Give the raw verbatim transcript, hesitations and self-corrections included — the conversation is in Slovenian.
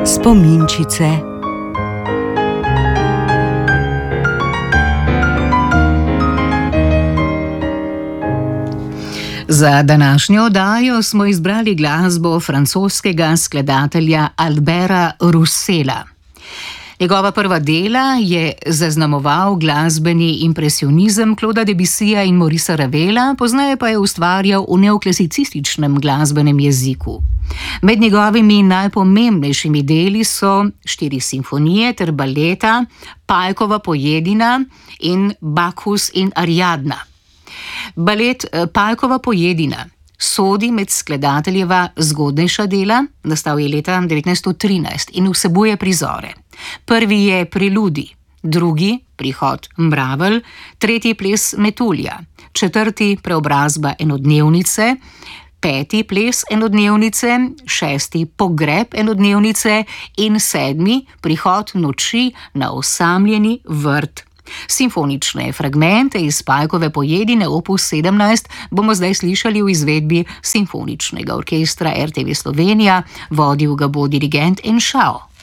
Spominčice. Za današnjo oddajo smo izbrali glasbo francoskega skladatelja Alberta Roussela. Njegova prva dela je zaznamoval glasbeni impresionizem Clauda Debussyja in Maurica Ravela, pozneje pa je ustvarjal v neoklasicističnem glasbenem jeziku. Med njegovimi najpomembnejšimi deli so štiri simfonije ter baleta Pajkova pojedina in Bacchus in Ariadna. Balet Pajkova pojedina sodi med skladateljeva zgodnejša dela, nastal je leta devetnajststo trinajst in vsebuje prizore. Prvi je Preludij, drugi Prihod mravelj, tretji ples Metulja, četrti Preobrazba enodnevnice, peti ples enodnevnice, šesti Pogreb enodnevnice in sedmi Prihod noči na osamljeni vrt. Simfonične fragmente iz Pajkove pojedine opus sedemnajst bomo zdaj slišali v izvedbi Simfoničnega orkestra R T V Slovenija, vodil ga bo dirigent Enšao.